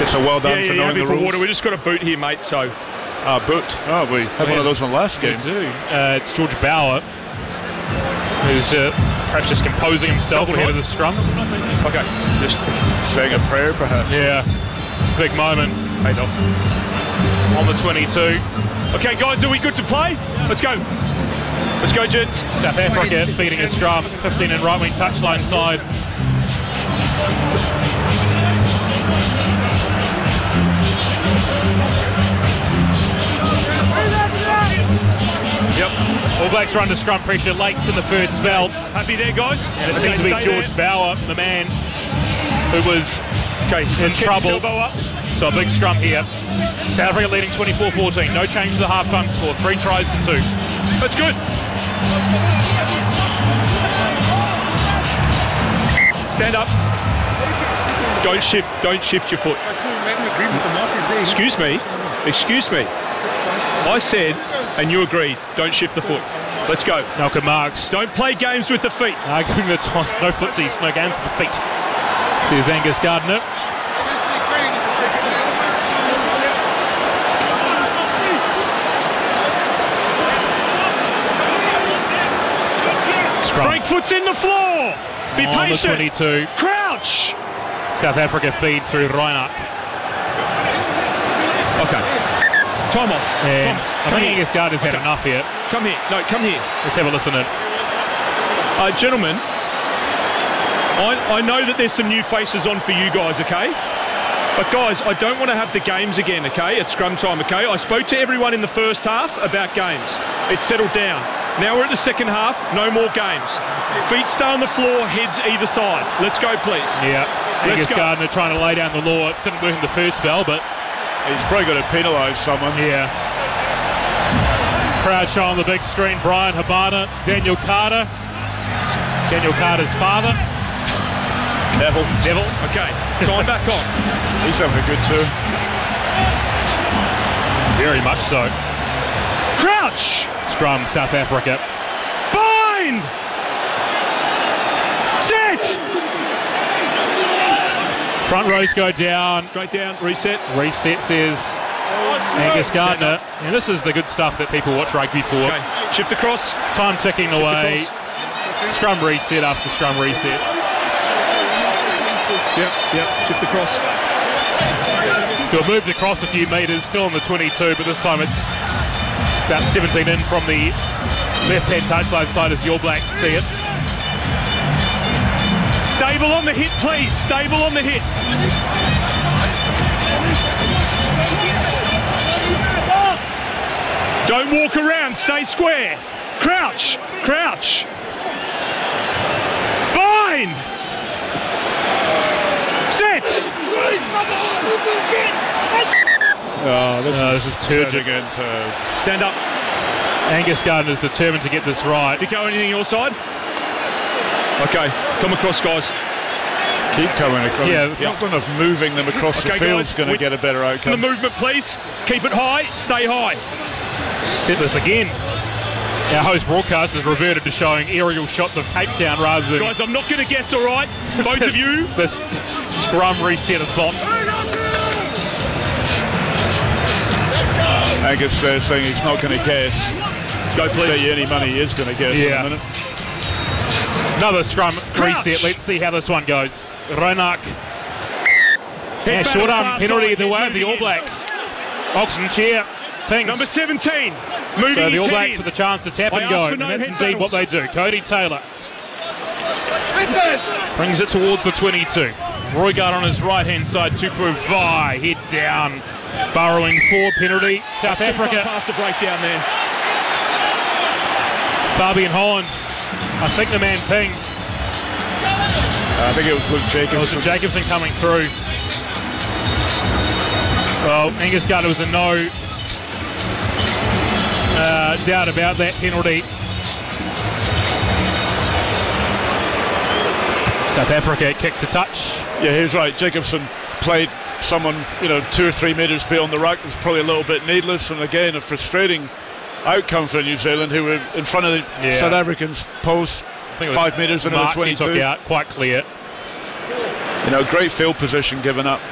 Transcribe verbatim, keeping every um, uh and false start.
It's a well done yeah, for yeah, knowing the for rules. water. We just got a boot here, mate, so... Ah, boot. Oh, we had one of those in the last game. We do. Uh, it's George Bauer, who's uh, perhaps just composing himself ahead of the scrum. Okay. Just saying a prayer, perhaps. Yeah. Big moment. Hey, Doc. On the twenty-two. Okay, guys, are we good to play? Let's go. Let's go, gents. South Africa feeding a scrum. fifteen in right wing touchline side. Yep. All Blacks are under scrum pressure. Lakes in the first spell. Happy there, guys? And it Okay, seems to be stay George there. Bauer, the man who was Okay, in let's get trouble. this elbow up. So a big scrum here. South Africa leading twenty-four fourteen. No change to the half-time score. Three tries to two. That's good. Stand up. Don't shift. Don't shift your foot. Excuse me. Excuse me. I said, and you agreed, don't shift the foot. Let's go. Malcolm Marks. Don't play games with the feet. Arguing the toss. No footsies. No games with the feet. Says Angus Gardner. Scrum. Break foot's in the floor. Be On the patient. twenty-two. Crouch. South Africa feed through Reinach. Okay. Time off. And Tom, I come think here. Angus Gardner's had Okay. enough here. Come here. No, come here. Let's have a listen in. Uh, gentlemen, I, I know that there's some new faces on for you guys, okay? But guys, I don't want to have the games again, okay? It's scrum time, okay? I spoke to everyone in the first half about games. It's settled down. Now we're at the second half, no more games. Feet stay on the floor, heads either side. Let's go, please. Yeah. Let's Angus go. Gardner trying to lay down the law. It didn't work in the first spell, but He's probably got to penalise someone. yeah. Crowd showing the big screen. Brian Habana, Daniel Carter. Daniel Carter's father. Neville. Neville. Okay, time back on. He's having a good tour. Very much so. Crouch! Scrum, South Africa. Bind! Set! Front rows go down. Straight down, reset. Reset says Angus Gardner. And this is the good stuff that people watch rugby for. Okay, shift across. Time ticking away. across. Scrum reset after scrum reset. Yep, yep, shift across. So it moved across a few metres, still on the twenty-two, but this time it's about seventeen in from the left-hand touchline side as the All Blacks see it. Stable on the hit, please. Stable on the hit. Don't walk around. Stay square. Crouch. Crouch. Bind. Set. Oh, this, Uh, is, this is turgid. turning into... Stand up. Angus Gardner's determined to get this right. Did you go anything your side? Okay. Come across, guys. Keep coming across. Yeah. Not going to moving them across Okay, the field's guys, going to with get a better The outcome. movement, please. Keep it high. Stay high. Set this again. Our host broadcast has reverted to showing aerial shots of Cape Town rather than Guys, I'm not going to guess, all right? Both of you. this scrum reset of thought. Angus uh, saying he's not going to guess. Go, Bet please. you any money he is going to guess Yeah. in a minute. Another scrum Crouch. reset. Let's see how this one goes. Reinach. Head Yeah, back short on the arm far penalty side, the way head of the moving All in. Blacks. Oxen chair. Pings. Number seventeen. Moving So the his All head Blacks in. with a chance to tap I and asked go. for And no that's head indeed what they do. Cody Taylor brings it towards the twenty-two. Roygaard on his right-hand side. Tupu Vai. Head down. Burrowing for penalty. South Too far Africa. past the breakdown there. Fabian Hollins. I think the man pings. I think it was Luke It was Jacobson. Jacobson coming through. Well, Angus Gardner was a no uh, doubt about that penalty. South Africa kick to touch. Yeah, he was right. Jacobson played someone, you know, two or three metres beyond the ruck. It was probably a little bit needless, and again, a frustrating outcome for New Zealand, who were in front of the Yeah. South Africans' post I think it was five metres into the Marks he took twenty-two. out, quite clear. You know, great field position given up.